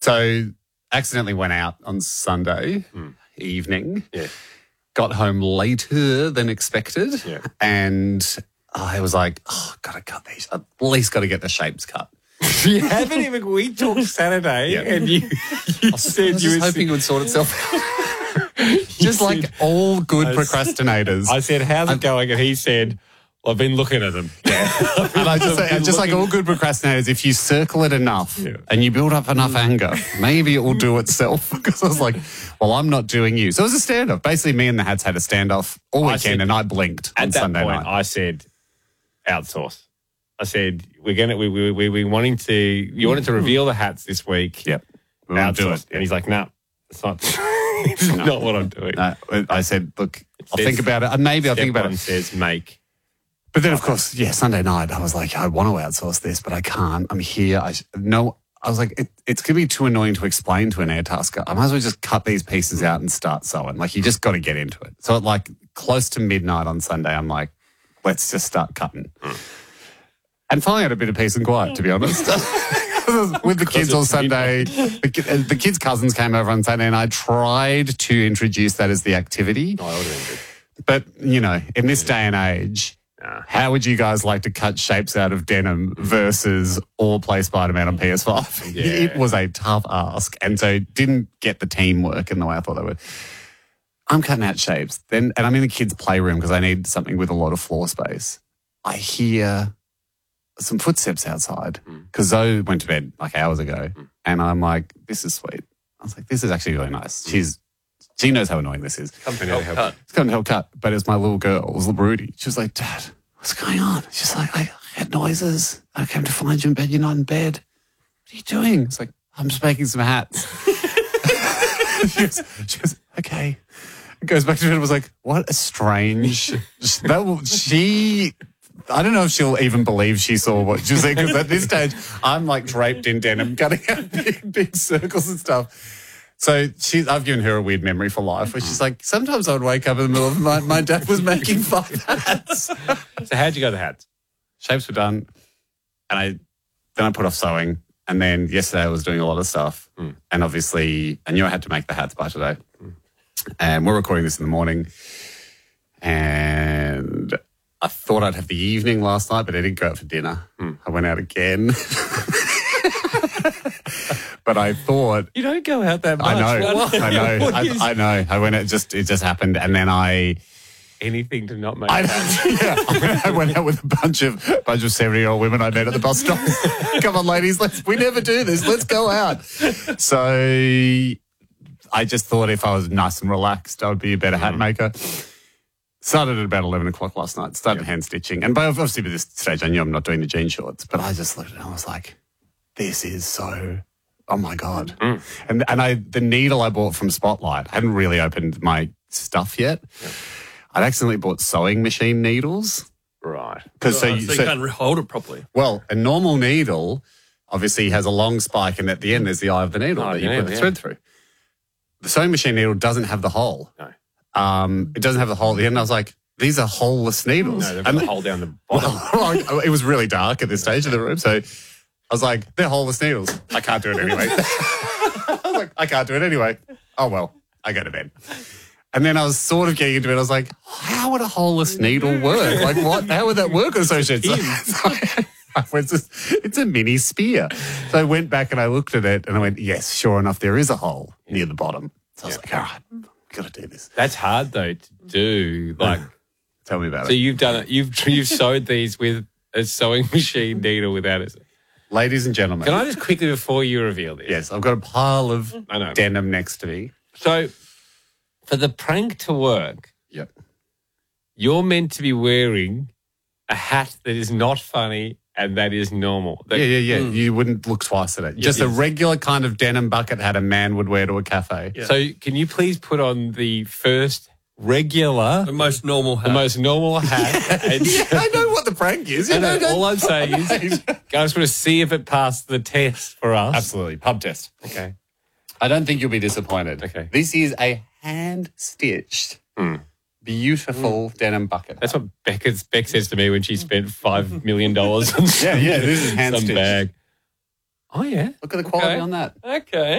So accidentally went out on Sunday evening. Yeah. Got home later than expected. Yeah. And I was like, got to cut these. At least got to get the shapes cut. You haven't even. We talked Saturday, and you said I was just hoping it would sort itself out. Just like all good procrastinators. I said, how's it going? And he said, well, I've been looking at them. Yeah. And I just like all good procrastinators, if you circle it enough and you build up enough anger, maybe it will do itself. Because I was like, well, I'm not doing you. So it was a standoff. Basically, me and the Hats had a standoff all weekend, and I blinked on Sunday night. I said, outsource. I said, we're wanting to, you wanted to reveal the Hats this week. Yep. We won't do it. And he's like, no, it's not. It's not what I'm doing. No, I said, look, I'll think about it. Maybe I'll think about it. Says make. But then, of course, Sunday night, I was like, I want to outsource this, but I can't. I'm here. I was like, it's going to be too annoying to explain to an Airtasker. I might as well just cut these pieces out and start sewing. Like, you just got to get into it. So at like close to midnight on Sunday, I'm like, let's just start cutting. And finally had a bit of peace and quiet, to be honest. With the kids on Sunday, the kids' cousins came over on Sunday, and I tried to introduce that as the activity. Oh, I would have but, in this day and age, how would you guys like to cut shapes out of denim versus or play Spider-Man on PS5? Yeah. It was a tough ask, and so didn't get the teamwork in the way I thought they would. I'm cutting out shapes, and I'm in the kids' playroom because I need something with a lot of floor space. I hear some footsteps outside because Zoe went to bed like hours ago, and I'm like, this is sweet. I was like, this is actually really nice. She knows how annoying this is. Come to help cut. It's come to help cut, but it's my little girl, it was Rudy. She was like, Dad, what's going on? She's like, I had noises. I came to find you in bed. You're not in bed. What are you doing? It's like, I'm just making some hats. She goes, okay. Goes back to bed and was like, what a strange... I don't know if she'll even believe she saw what she was saying, because at this stage, I'm like draped in denim, cutting out big circles and stuff. So I've given her a weird memory for life where she's like, sometimes I would wake up in the middle of the night, my dad was making 5 hats. So how'd you go to the Hats? Shapes were done, and then I put off sewing, and then yesterday I was doing a lot of stuff, and obviously I knew I had to make the hats by today. And we're recording this in the morning, and I thought I'd have the evening last night, but I didn't go out for dinner. I went out again. But I thought... You don't go out that much. I know. I went out, it just happened, and then anything to not make I went out with a bunch of 70-year-old women I met at the bus stop. Come on, ladies, we never do this. Let's go out. So I just thought if I was nice and relaxed, I would be a better hat maker. Started at about 11 o'clock last night. Started hand stitching. And obviously by this stage, I knew I'm not doing the jean shorts. But I just looked at it and I was like, this is so... Oh, my God. And the needle I bought from Spotlight, I hadn't really opened my stuff yet. Yep. I'd accidentally bought sewing machine needles. Right. So you can't hold it properly. Well, a normal needle obviously has a long spike, and at the end there's the eye of the needle that you put the thread through. The sewing machine needle doesn't have the hole. No. It doesn't have the hole at the end. I was like, these are holeless needles. No, they've got the hole down the bottom. Well, it was really dark at this stage of the room, so I was like, they're holeless needles. I can't do it anyway. I was like, I can't do it anyway. Oh, well, I go to bed. And then I was sort of getting into it. I was like, how would a holeless needle work? Like, what? How would that work? Associated. It's a mini spear. So I went back and I looked at it and I went, yes, sure enough, there is a hole near the bottom. So I was like, all right, we've got to do this. That's hard, though, to do. Like, tell me about it. So you've done it. You've sewed these with a sewing machine needle without it. Ladies and gentlemen. Can I just quickly, before you reveal this? Yes, I've got a pile of denim next to me. So for the prank to work, yep, you're meant to be wearing a hat that is not funny and that is normal. Yeah. You wouldn't look twice at it. Just a regular kind of denim bucket hat a man would wear to a cafe. Yeah. So can you please put on the first regular... The most normal hat. I know what the prank is. All I'm saying is I just want to see if it passed the test for us. Absolutely. Pub test. Okay. I don't think you'll be disappointed. Okay. This is a hand-stitched, beautiful denim bucket. That's what Beck says to me when she spent $5 million on this is hand-stitched. some bag. Oh, yeah. Look at the quality on that. Okay.